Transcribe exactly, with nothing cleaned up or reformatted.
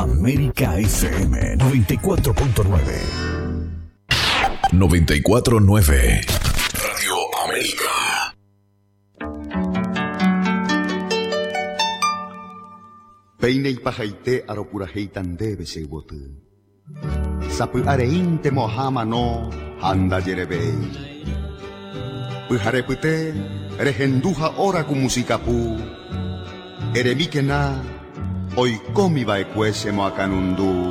América F M noventa y cuatro punto nueve. noventa y cuatro punto nueve Radio América. Peinei pajaite aropurajeitan debe se botu. Sapu areinte mohama no handa yerebei. Pujarepute rehenduja ora ku musikapu. Eremikena oikomi baekwese moakanundu.